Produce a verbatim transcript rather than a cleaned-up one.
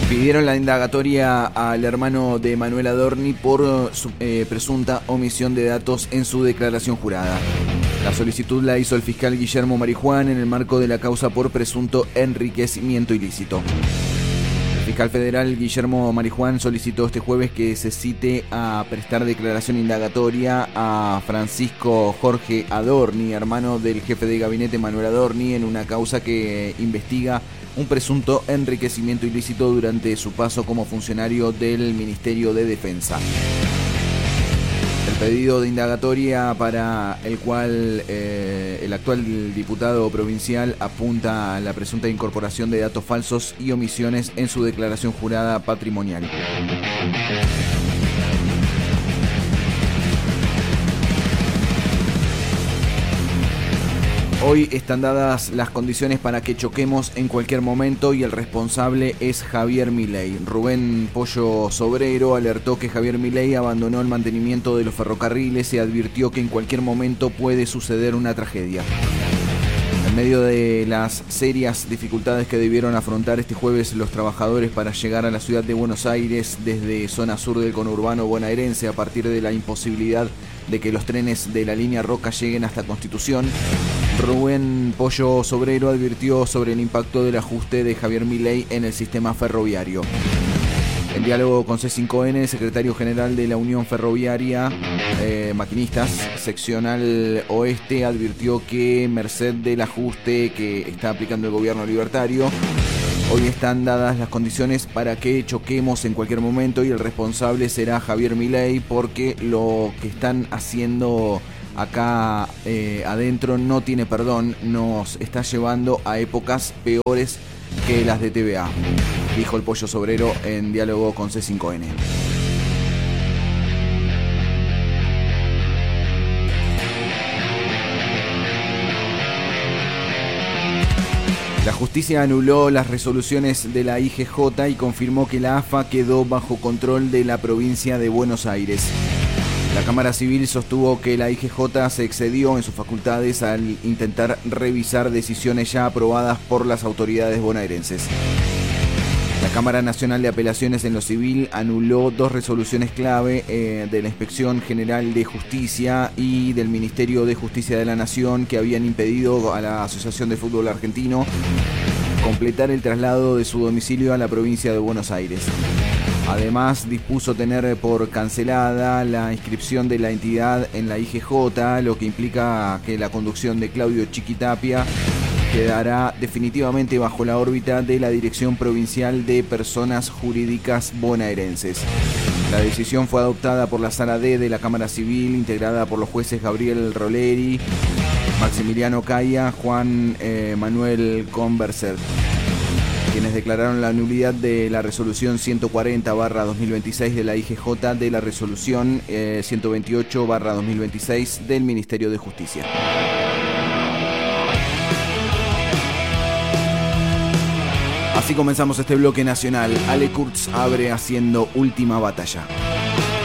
Pidieron la indagatoria al hermano de Manuel Adorni por su, eh, presunta omisión de datos en su declaración jurada. La solicitud la hizo el fiscal Guillermo Marijuán en el marco de la causa por presunto enriquecimiento ilícito. El fiscal federal Guillermo Marijuán solicitó este jueves que se cite a prestar declaración indagatoria a Francisco Jorge Adorni, hermano del jefe de gabinete Manuel Adorni, en una causa que investiga un presunto enriquecimiento ilícito durante su paso como funcionario del Ministerio de Defensa. El pedido de indagatoria para el cual eh, el actual diputado provincial apunta a la presunta incorporación de datos falsos y omisiones en su declaración jurada patrimonial. Hoy están dadas las condiciones para que choquemos en cualquier momento y el responsable es Javier Milei. Rubén Pollo Sobrero alertó que Javier Milei abandonó el mantenimiento de los ferrocarriles y advirtió que en cualquier momento puede suceder una tragedia. En medio de las serias dificultades que debieron afrontar este jueves los trabajadores para llegar a la ciudad de Buenos Aires desde zona sur del conurbano bonaerense a partir de la imposibilidad de que los trenes de la línea Roca lleguen hasta Constitución, Rubén Pollo Sobrero advirtió sobre el impacto del ajuste de Javier Milei en el sistema ferroviario. En diálogo con C cinco N, el secretario general de la Unión Ferroviaria eh, Maquinistas Seccional Oeste advirtió que merced del ajuste que está aplicando el gobierno libertario, hoy están dadas las condiciones para que choquemos en cualquier momento y el responsable será Javier Milei porque lo que están haciendo acá eh, adentro no tiene perdón, nos está llevando a épocas peores que las de T V A, dijo el Pollo Sobrero en diálogo con C cinco N. La justicia anuló las resoluciones de la I G J y confirmó que la A F A quedó bajo control de la provincia de Buenos Aires. La Cámara Civil sostuvo que la I G J se excedió en sus facultades al intentar revisar decisiones ya aprobadas por las autoridades bonaerenses. La Cámara Nacional de Apelaciones en lo Civil anuló dos resoluciones clave eh, de la Inspección General de Justicia y del Ministerio de Justicia de la Nación que habían impedido a la Asociación de Fútbol Argentino completar el traslado de su domicilio a la provincia de Buenos Aires. Además, dispuso tener por cancelada la inscripción de la entidad en la I G J, lo que implica que la conducción de Claudio Chiquitapia quedará definitivamente bajo la órbita de la Dirección Provincial de Personas Jurídicas Bonaerenses. La decisión fue adoptada por la Sala D de la Cámara Civil, integrada por los jueces Gabriel Roleri, Maximiliano Caya, Juan eh, Manuel Converser, quienes declararon la nulidad de la resolución ciento cuarenta barra dos mil veintiséis de la I G J de la resolución eh, ciento veintiocho barra dos mil veintiséis del Ministerio de Justicia. Así comenzamos este bloque nacional. Ale Kurtz abre haciendo Última Batalla.